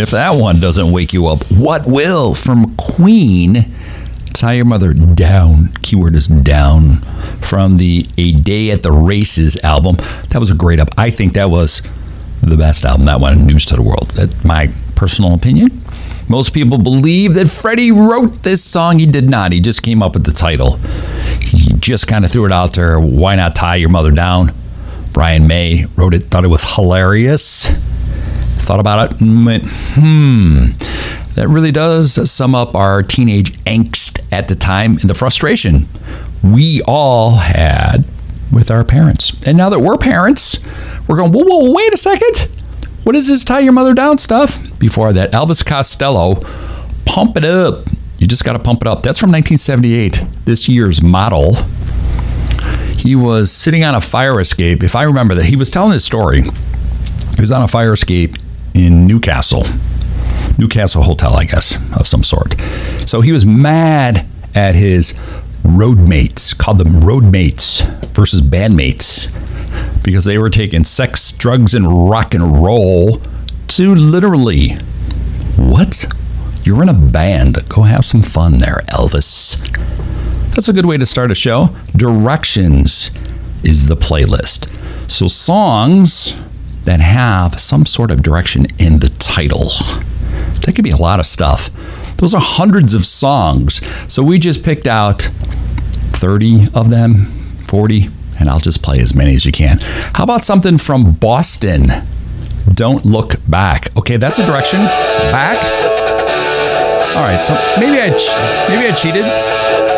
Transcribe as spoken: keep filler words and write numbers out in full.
If that one doesn't wake you up, what will? From Queen, Tie Your Mother Down. Keyword is down. From the A Day at the Races album. That was a great album. I think that was the best album that went news to the world. That's my personal opinion. Most people believe that Freddie wrote this song. He did not. He just came up with the title. He just kind of threw it out there. Why not Tie Your Mother Down? Brian May wrote it, thought it was hilarious. Thought about it and went, hmm. That really does sum up our teenage angst at the time and the frustration we all had with our parents. And now that we're parents, we're going, whoa, whoa, wait a second. What is this Tie Your Mother Down stuff? Before that, Elvis Costello, Pump It Up. You just got to pump it up. That's from nineteen seventy-eight, this year's model. He was sitting on a fire escape. If I remember that, he was telling his story. He was on a fire escape in Newcastle. Newcastle Hotel, I guess, of some sort. So he was mad at his roadmates, called them roadmates versus bandmates, because they were taking sex, drugs, and rock and roll to literally, what? You're in a band. Go have some fun there, Elvis. That's a good way to start a show. Directions is the playlist. So songs that have some sort of direction in the title. That could be a lot of stuff. Those are hundreds of songs. So we just picked out thirty of them, forty, and I'll just play as many as you can. How about something from Boston? Don't Look Back. Okay, that's a direction. Back. All right, so maybe I ch- maybe I cheated.